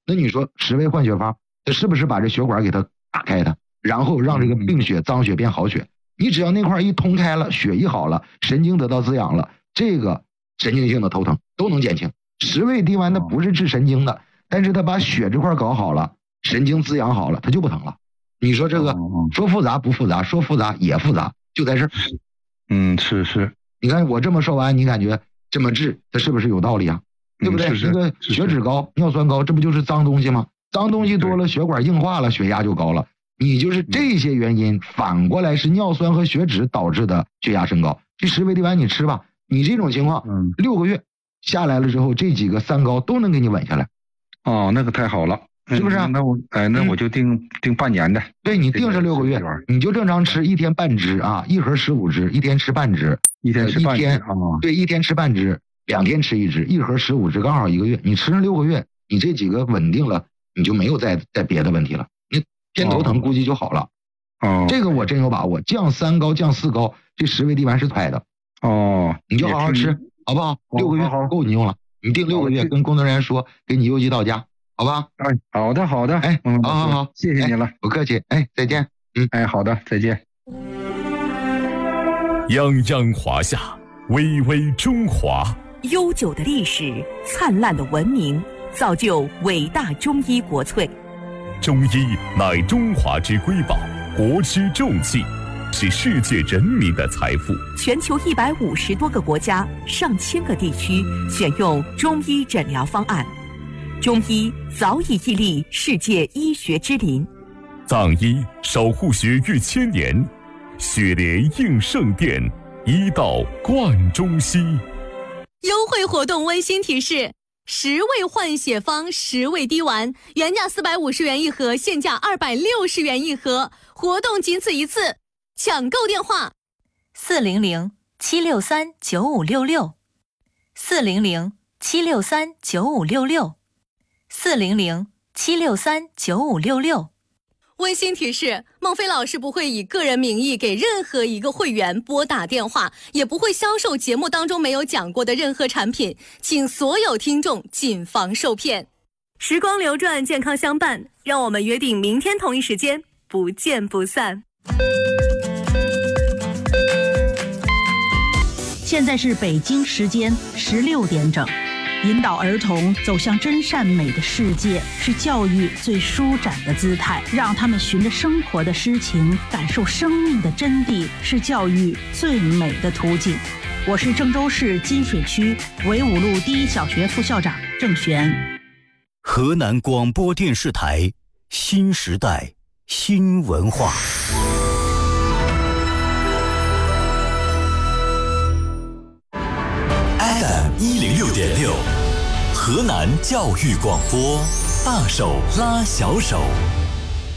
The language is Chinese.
那你说10味换血方，它是不是把这血管给它打开它，然后让这个病血脏血变好血？你只要那块一通开了，血一好了，神经得到滋养了，这个神经性的头疼都能减轻。10味地丸它不是治神经的，但是它把血这块搞好了，神经滋养好了，它就不疼了。你说这个说复杂不复杂，说复杂也复杂，就在这儿。 是。 你看我这么说完，你感觉这么治，它是不是有道理啊？对不对？这个血脂高、尿酸高，这不就是脏东西吗？脏东西多了，血管硬化了，血压就高了。你就是这些原因，反过来是尿酸和血脂导致的血压升高。这10味地丸你吃吧，你这种情况，6个月下来了之后，这几个3高都能给你稳下来。 哦，那个太好了， 是不是？ 那我就定半年的。 对，你定是6个月，你就正常吃1天半支啊，1盒15支，一天吃半支， 一天吃半支啊。 对，一天吃半支，2天吃1支，1盒15支，刚好1个月。你吃上6个月，你这几个稳定了，你就没有再别的问题了。你偏头疼估计就好了。这个我真有把握，降3高降4高，这10味地丸是快的。你就好好吃，好不好？6个月够你用了，你定6个月，跟工作人员说，给你邮寄到家，好吧？ 好的。好，谢谢你了， 不客气。再见。 好的，再见。 泱泱华夏，巍巍中华。 悠久的历史，灿烂的文明，造就伟大中医国粹。 中医乃中华之瑰宝，国之重器，是世界人民的财富。 全球150多个国家、上千个地区选用中医诊疗方案，中医早已屹立世界医学之林。 藏医守护学逾1000年，血莲应圣殿，医道贯中西。 优惠活动温馨提示：10味换血方10味滴丸，原价450元一盒，现价260元一盒，活动仅此一次，抢购电话 400-763-9566，400-763-9566。 温馨提示：孟非老师不会以个人名义给任何一个会员拨打电话，也不会销售节目当中没有讲过的任何产品，请所有听众谨防受骗。时光流转，健康相伴，让我们约定明天同一时间不见不散。 现在是北京时间16点整。引导儿童走向真善美的世界，是教育最舒展的姿态。让他们循着生活的诗情，感受生命的真谛，是教育最美的途径。我是郑州市金水区纬五路第一小学副校长郑璇。 河南广播电视台新时代新文化。FM106.6，河南教育广播，大手拉小手。